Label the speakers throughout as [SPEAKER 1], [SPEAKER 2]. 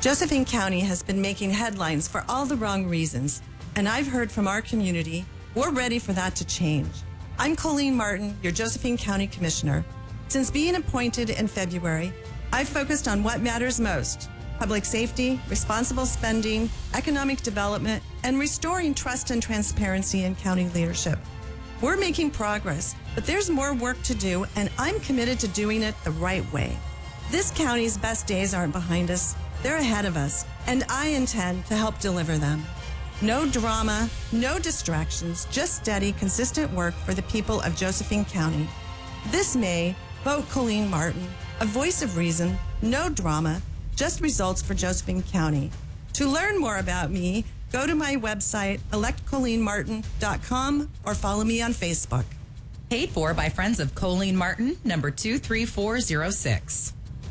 [SPEAKER 1] Josephine County has been making headlines for all the wrong reasons, and I've heard from our community we're ready for that to change. I'm Colleen Martin, your Josephine County Commissioner. Since being appointed in February, I've focused on what matters most: public safety, responsible spending, economic development, and restoring trust and transparency in county leadership. We're making progress, but there's more work to do, and I'm committed to doing it the right way. This county's best days aren't behind us. They're ahead of us, and I intend to help deliver them. No drama, no distractions, just steady, consistent work for the people of Josephine County. This May, vote Colleen Martin, a voice of reason, no drama, just results for Josephine County. To learn more about me, go to my website, electcolleenmartin.com, or follow me on Facebook.
[SPEAKER 2] Paid for by Friends of Colleen Martin, number 23406.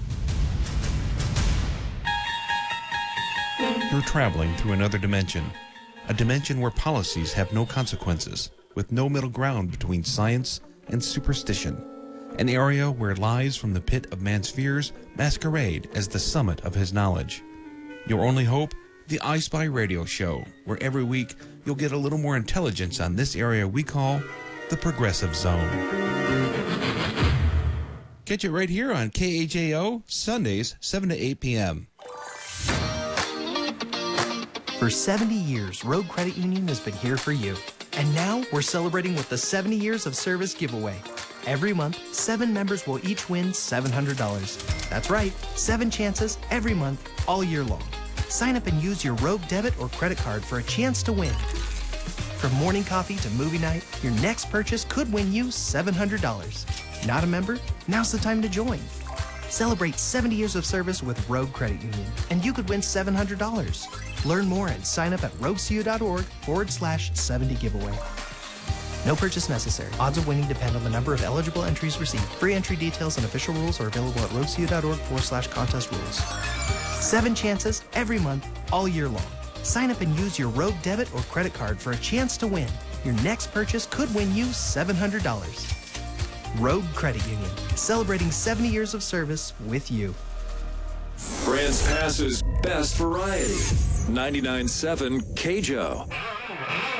[SPEAKER 3] You're traveling through another dimension, a dimension where policies have no consequences, with no middle ground between science and superstition, an area where lies from the pit of man's fears masquerade as the summit of his knowledge. Your only hope? The I Spy Radio Show, where every week you'll get a little more intelligence on this area we call the Progressive Zone. Catch it right here on KHAO, Sundays, 7 to 8 p.m.
[SPEAKER 4] For 70 years, Rogue Credit Union has been here for you. And now we're celebrating with the 70 Years of Service giveaway. Every month, 7 members will each win $700. That's right, 7 chances every month, all year long. Sign up and use your Rogue debit or credit card for a chance to win. From morning coffee to movie night, your next purchase could win you $700. Not a member? Now's the time to join. Celebrate 70 years of service with Rogue Credit Union, and you could win $700. Learn more and sign up at roguecu.org/70 giveaway. No purchase necessary. Odds of winning depend on the number of eligible entries received. Free entry details and official rules are available at roguecu.org/contest rules. 7 chances every month, all year long. Sign up and use your Rogue debit or credit card for a chance to win. Your next purchase could win you $700. Rogue Credit Union, celebrating 70 years of service with you.
[SPEAKER 5] Grants Pass's best variety. 99.7 KJO.